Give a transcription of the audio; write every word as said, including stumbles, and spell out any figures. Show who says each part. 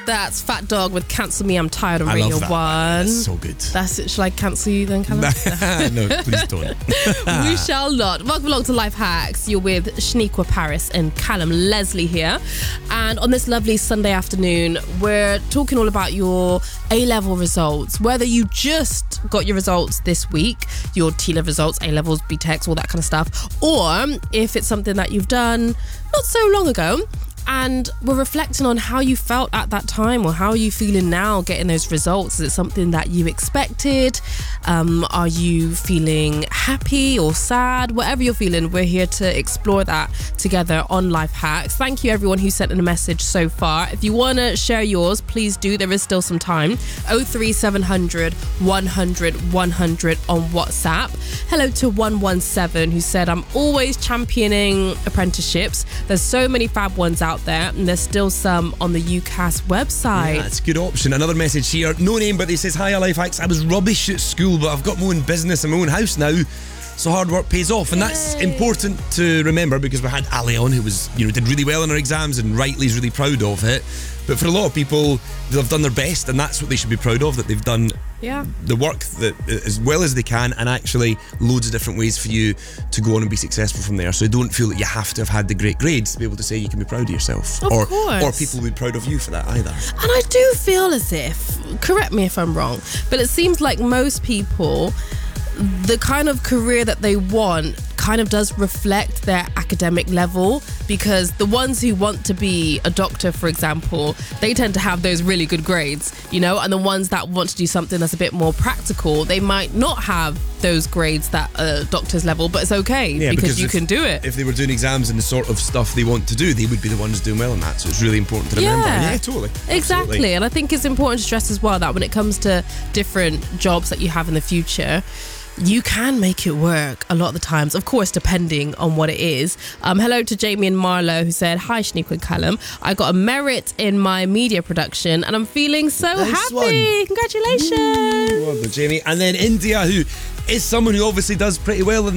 Speaker 1: That's Fat Dog with Cancel Me, I'm Tired on
Speaker 2: I
Speaker 1: Radio
Speaker 2: love that.
Speaker 1: one.
Speaker 2: That's so good.
Speaker 1: That's it. Shall I cancel you then, Callum?
Speaker 2: No, please don't.
Speaker 1: We shall not. Welcome along to Life Hacks. You're with Shaniqua Paris and Callum Leslie here. And on this lovely Sunday afternoon, we're talking all about your A-level results. Whether you just got your results this week, your T-level results, A-levels, B TECs, all that kind of stuff, or if it's something that you've done not so long ago, and we're reflecting on how you felt at that time, or how are you feeling now getting those results. Is it something that you expected? Um, are you feeling happy or sad? Whatever you're feeling, we're here to explore that together on Life Hacks. Thank you everyone who sent in a message so far. If you want to share yours, please do. There is still some time. oh three seven hundred, one hundred, one hundred on WhatsApp. Hello to one one seven who said, I'm always championing apprenticeships. There's so many fab ones out there, and there's still some on the UCAS website.
Speaker 2: Yeah, that's a good option. Another message here, no name, but he says, hi, Life Hacks. I was rubbish at school, but I've got my own business and my own house now, so hard work pays off. And that's
Speaker 1: Yay.
Speaker 2: important to remember, because we had Ali on, who was, you know, did really well in her exams, and rightly is really proud of it. But for a lot of people, they've done their best, and that's what they should be proud of, that they've done
Speaker 1: Yeah.
Speaker 2: the work that as well as they can, and actually loads of different ways for you to go on and be successful from there. So don't feel that you have to have had the great grades to be able to say you can be proud of yourself.
Speaker 1: Of
Speaker 2: or,
Speaker 1: course.
Speaker 2: or people will be proud of you for that either.
Speaker 1: And I do feel as if, correct me if I'm wrong, but it seems like most people, the kind of career that they want kind of does reflect their academic level, because the ones who want to be a doctor, for example, they tend to have those really good grades, you know, and the ones that want to do something that's a bit more practical, they might not have those grades that a doctor's level, but it's okay,
Speaker 2: Yeah,
Speaker 1: because,
Speaker 2: because
Speaker 1: you
Speaker 2: if-
Speaker 1: can do it.
Speaker 2: If they were doing exams and the sort of stuff they want to do, they would be the ones doing well in that. So it's really important to remember.
Speaker 1: Yeah.
Speaker 2: Yeah, totally.
Speaker 1: Exactly.
Speaker 2: Absolutely.
Speaker 1: And I think it's important to stress as well that when it comes to different jobs that you have in the future, you can make it work a lot of the times, of course, depending on what it is. Um, hello to Jamie and Marlo, who said, hi, Shaniqua and Callum. I got a merit in my media production and I'm feeling so
Speaker 2: Nice
Speaker 1: happy.
Speaker 2: one.
Speaker 1: Congratulations.
Speaker 2: Well done, Jamie. And then India, who is someone who obviously does pretty well in